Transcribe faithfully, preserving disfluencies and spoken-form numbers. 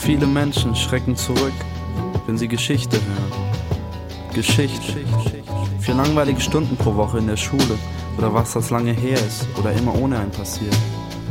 Viele Menschen schrecken zurück, wenn sie Geschichte hören. Geschichte. Vier langweilige Stunden pro Woche in der Schule oder was das lange her ist oder immer ohne einen passiert.